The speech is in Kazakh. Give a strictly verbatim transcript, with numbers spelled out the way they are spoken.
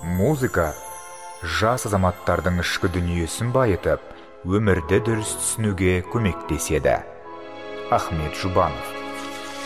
Музыка жас азаматтардың ішкі дүниесін байытып, өмірді дұрыс түсінуге көмектеседі. Ахмет Жұбанов.